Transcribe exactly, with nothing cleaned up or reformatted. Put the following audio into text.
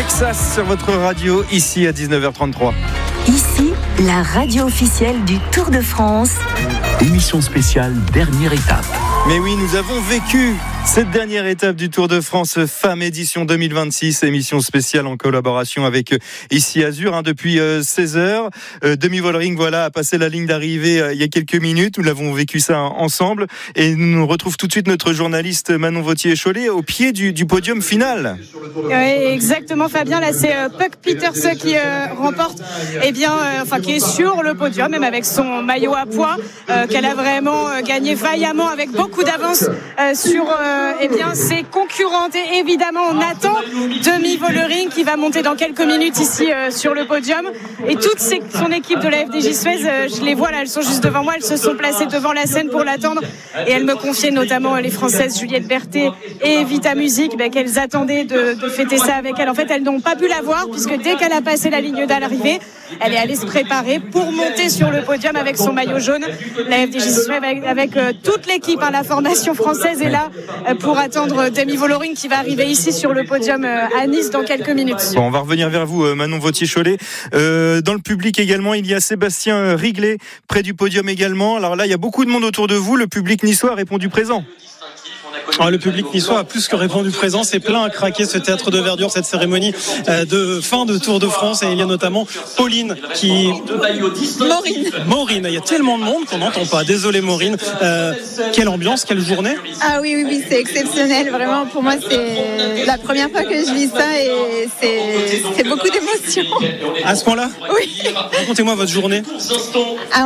Texas sur votre radio, ici à dix-neuf heures trente-trois. Ici, la radio officielle du Tour de France. Émission spéciale, dernière étape. Mais oui, nous avons vécu cette dernière étape du Tour de France Femmes édition deux mille vingt-six, émission spéciale en collaboration avec Ici Azur hein, depuis euh, seize heures. Euh, Demi Vollering voilà, a passé la ligne d'arrivée euh, il y a quelques minutes. Nous l'avons vécu ça ensemble et nous retrouve tout de suite notre journaliste Manon Vauthier-Cholet au pied du, du podium final. Oui, exactement Fabien, là c'est euh, Puck Peters qui euh, remporte, eh bien, euh, enfin qui est sur le podium, même avec son maillot à pois, euh, qu'elle a vraiment euh, gagné vaillamment avec beaucoup d'avance euh, sur euh, eh bien, ses concurrentes. Et évidemment, on attend Demi Vollering qui va monter dans quelques minutes ici euh, sur le podium. Et toute ses, son équipe de la F D J Suez, euh, je les vois là, elles sont juste devant moi, elles se sont placées devant la scène pour l'attendre. Et elles me confiaient notamment les Françaises Juliette Berthet et Vita Music bah, qu'elles attendaient de, de fêter ça avec elle. En fait, elles n'ont pas pu la voir puisque dès qu'elle a passé la ligne d'arrivée, elle est allée se préparer pour monter sur le podium avec son maillot jaune. La F D J Suez avec, avec euh, toute l'équipe, hein, la formation française est là euh, pour attendre Demi Vollering qui va arriver ici sur le podium euh, à Nice dans quelques minutes. Bon, on va revenir vers vous, euh, Manon Vauthier-Cholet. Euh, dans le public également, il y a Sébastien Riglet près du podium également. Alors là, il y a beaucoup de monde autour de vous. Le public niçois a répondu présent. Ah, le public niçois a plus que répondu présent, c'est plein à craquer ce théâtre de verdure, cette cérémonie euh, de fin de Tour de France. Et il y a notamment Pauline qui... Maureen. Maureen, il y a tellement de monde qu'on n'entend pas. Désolé Maureen. Euh, quelle ambiance, quelle journée. Ah oui, oui, oui, c'est exceptionnel. Vraiment, pour moi, c'est la première fois que je vis ça et c'est, c'est beaucoup d'émotions. À ce point-là ? Oui. Racontez-moi votre journée. Ah,